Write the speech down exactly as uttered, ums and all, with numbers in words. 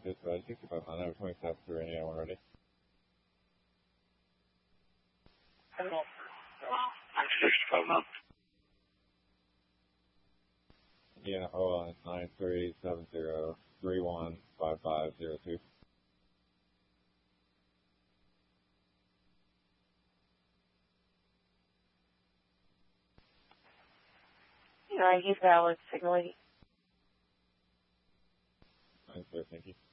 dispatch sixty-five hundred, twenty-seven through anyone ready. sixty-five hundred. Yeah, O L nine three seven zero three one five five zero two. Alright, he's valid, signal eight. Nine sir, thank you.